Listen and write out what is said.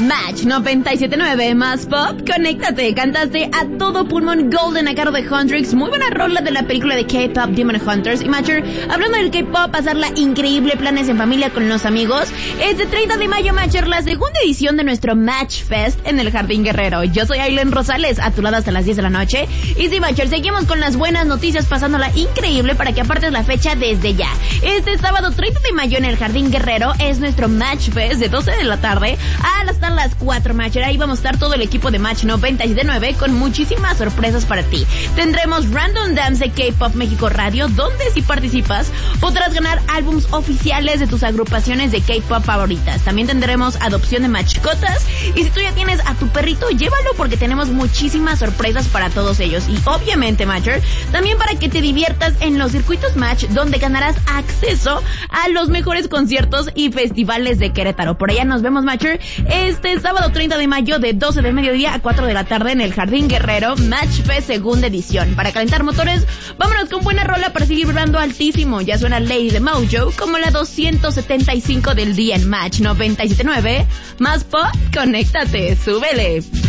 Match 97.9 más pop, conéctate, cantaste a todo pulmón Golden a cargo de Huntrix, muy buena rola de la película de K-Pop Demon Hunters. Y Matcher, hablando del K-Pop, pasarla increíble, planes en familia con los amigos. Este 30 de mayo, Matcher, la segunda edición de nuestro Match Fest en el Jardín Guerrero. Yo soy Aileen Rosales, a tu lado hasta las 10 de la noche. Y sí, Matcher, seguimos con las buenas noticias, pasándola increíble para que apartes la fecha desde ya. Este sábado 30 de mayo en el Jardín Guerrero es nuestro Match Fest de 12 de la tarde hasta las 4, Matcher. Ahí vamos a estar todo el equipo de Match 97.9 con muchísimas sorpresas para ti. Tendremos Random Dance de K-Pop México Radio, donde si participas podrás ganar álbums oficiales de tus agrupaciones de K-Pop favoritas. También tendremos adopción de mascotas, y si tú ya tienes a tu perrito, llévalo porque tenemos muchísimas sorpresas para todos ellos. Y obviamente, Matcher, también para que te diviertas en los circuitos Match, donde ganarás acceso a los mejores conciertos y festivales de Querétaro. Por allá nos vemos, Matcher, este sábado 30 de mayo de 12 del mediodía a 4 de la tarde en el Jardín Guerrero, Match Fest segunda edición. Para calentar motores, vámonos con buena rola para seguir vibrando altísimo. Ya suena Lady de Mojo como la 275 del día en Match 97.9 más pop, conéctate, súbele.